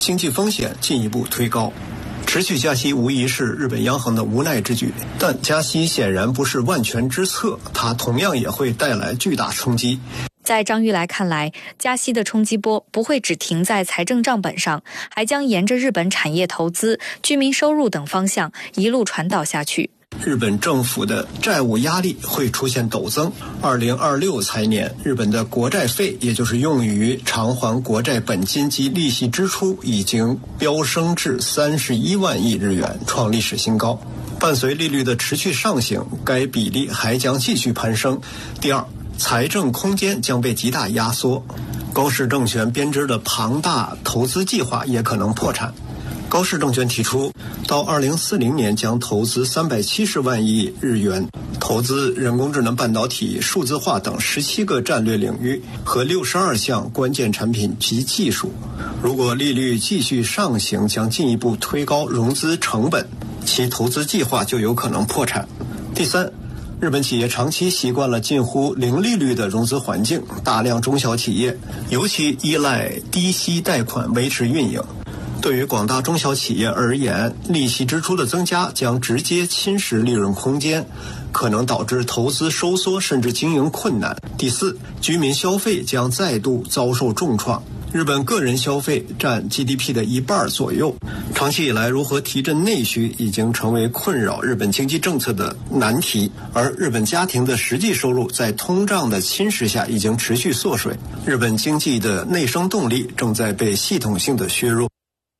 经济风险进一步推高。持续加息无疑是日本央行的无奈之举，但加息显然不是万全之策，它同样也会带来巨大冲击。 在张玉来看来，加息的冲击波不会只停在财政账本上，还将沿着日本产业投资、居民收入等方向一路传导下去。 日本政府的债务压力会出现陡增。2026财年，日本的国债费，也就是用于偿还国债本金及利息支出，已经飙升至31万亿日元，创历史新高。伴随利率的持续上行，该比例还将继续攀升。第二，财政空间将被极大压缩，高市政权编织的庞大投资计划也可能破产。高市证券提出，到2040年将投资370万亿日元，投资人工智能半导体、数字化等17个战略领域和62项关键产品及技术。如果利率继续上行，将进一步推高融资成本，其投资计划就有可能破产。第三，日本企业长期习惯了近乎零利率的融资环境，大量中小企业尤其依赖低息贷款维持运营。对于广大中小企业而言，利息支出的增加将直接侵蚀利润空间，可能导致投资收缩甚至经营困难。第四，居民消费将再度遭受重创。日本个人消费占 GDP 的1半左右，长期以来如何提振内需已经成为困扰日本经济政策的难题，而日本家庭的实际收入在通胀的侵蚀下已经持续缩水，日本经济的内生动力正在被系统性的削弱。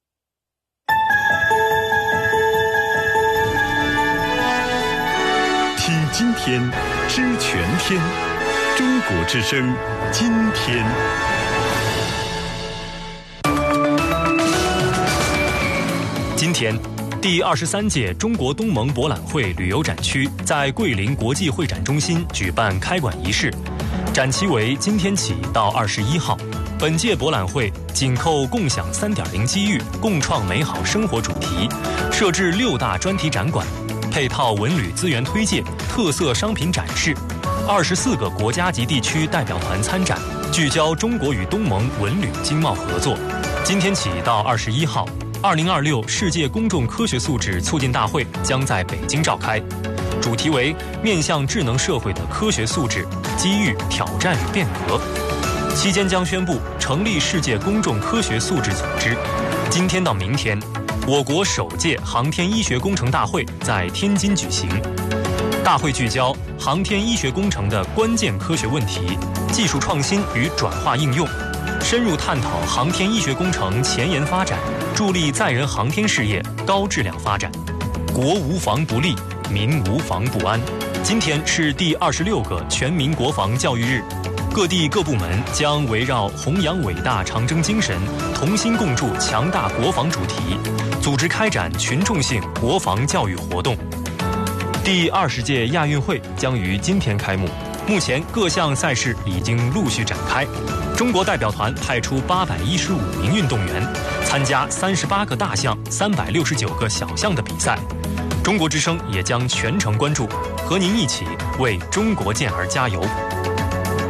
听今天，知全天，中国之声，今天。 今天，第23届中国东盟博览会旅游展区在桂林国际会展中心举办开馆仪式，展期为今天起到21号。本届博览会紧扣共享3.0机遇、共创美好生活主题，设置6大专题展馆，配套文旅资源推介、特色商品展示，24个国家级地区代表团参展，聚焦中国与东盟文旅经贸合作。今天起到21号，2026世界公众科学素质促进大会将在北京召开，主题为面向智能社会的科学素质、机遇、挑战与变革。期间将宣布成立世界公众科学素质组织。今天到明天，我国首届航天医学工程大会在天津举行。大会聚焦航天医学工程的关键科学问题、技术创新与转化应用，深入探讨航天医学工程前沿发展，助力载人航天事业高质量发展。国无防不立，民无防不安。今天是第26个全民国防教育日，各地各部门将围绕弘扬伟大长征精神，同心共筑强大国防主题，组织开展群众性国防教育活动。第20届亚运会将于今天开幕，目前各项赛事已经陆续展开。中国代表团派出815名运动员，参加38个大项、369个小项的比赛。中国之声也将全程关注，和您一起为中国健儿加油。